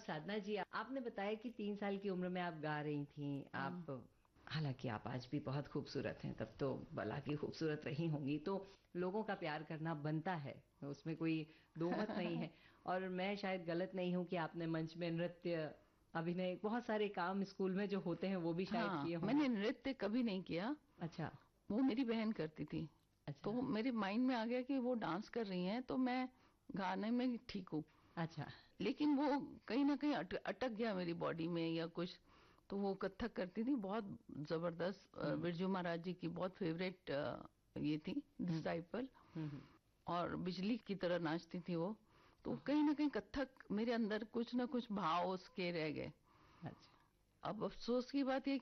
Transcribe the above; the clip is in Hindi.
साधना जी, आपने बताया कि 3 साल की उम्र में आप गा रही थीं। आप हालांकि आप आज भी बहुत खूबसूरत हैं, तब तो भला की खूबसूरत रही होंगी, तो लोगों का प्यार करना बनता है, उसमें कोई दो मत नहीं है। और मैं शायद गलत नहीं हूं कि आपने मंच में नृत्य, अभिनय, बहुत सारे काम स्कूल में जो होते हैं वो भी शायद हाँ, किए होंगे। मैंने नृत्य कभी नहीं किया। अच्छा। वो मेरी बहन करती थी, अच्छा। तो मेरे माइंड में आ गया कि वो डांस कर रही हैं, तो मैं गाने में ठीक हूँ। अच्छा। लेकिन वो कहीं ना कहीं अटक गया मेरी बॉडी में या कुछ। तो वो कथक करती थी, बहुत जबरदस्त। बिरजू महाराज जी की बहुत फेवरेट ये थी, डिसाइपल। हम्म। और बिजली की तरह नाचती थी वो। तो ओह, कहीं ना कहीं कथक मेरे अंदर कुछ ना कुछ भाव उसके रह गए। अच्छा। अब अफसोस की बात ये